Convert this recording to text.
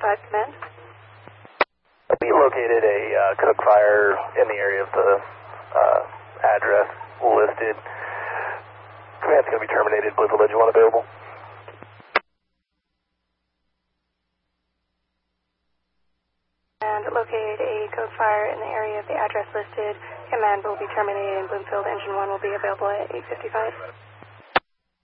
855 command. We located a cook fire in the area of the address listed. Command's going to be terminated. Blizzard Legend 1 available. And located a code fire in the area of the address listed. Command will be terminated and Bloomfield Engine 1 will be available at 855.